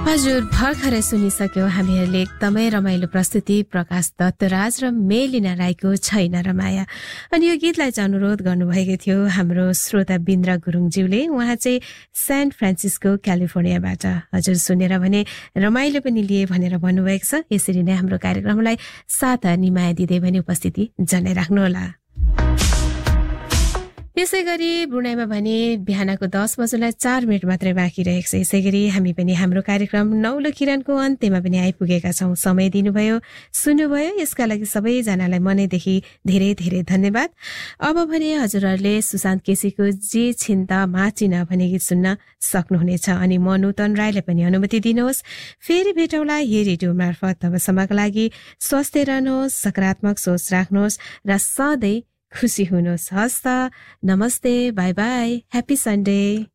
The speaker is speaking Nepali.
हजुर भर्खरै सुनिसक्यौं हामीहरूले एकदमै रमाइलो प्रस्तुति प्रकाश दत्तराज र मेलिना राईको छैन र माया। अनि यो गीतलाई चाहिँ अनुरोध गर्नुभएको थियो हाम्रो श्रोता बिन्द्र गुरुङज्यूले। उहाँ चाहिँ सेन्ट फ्रान्सिस्को क्यालिफोर्नियाबाट। हजुर सुनेर भने रमाइलो पनि लिए भनेर भन्नुभएको छ। यसरी नै हाम्रो कार्यक्रमलाई साथ निमाया दिँदै भने उपस्थिति जनाइराख्नुहोला। यसै गरी ब्रुनाईमा भने बिहानको 10 बजेलाई 4 मिनट मात्रै बाँकी रहेको छ। यसै गरी हामी पनि हाम्रो कार्यक्रम नौलो किरणको अन्त्यमा पनि आइपुगेका छौं। समय दिनुभयो, सुन्नुभयो, यसका लागि सबैजनालाई मनैदेखि धेरै धेरै धन्यवाद। अब भने हजुरहरूले सुशान्त केसीको जे छिन्ता माचिन भन्ने गीत सुन्न सक्नुहुनेछ। अनि म नूतन राईलाई पनि अनुमति दिनुहोस्। फेरि भेटौँला यही रेडियो मार्फत। तबसम्मका लागि स्वस्थ रहनुहोस्, सकारात्मक सोच राख्नुहोस् र सधैँ खुसी हुनुहोस्। हस्त, नमस्ते, बाई बाई, ह्याप्पी सन्डे।